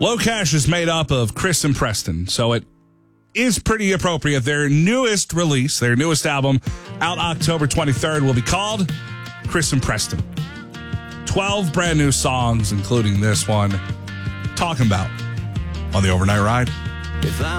Low Cash is made up of Chris and Preston, so it is pretty appropriate. Their newest release, their newest album, out October 23rd, will be called Chris and Preston. 12 brand new songs, including this one, Talking About, on the Overnight Ride. If I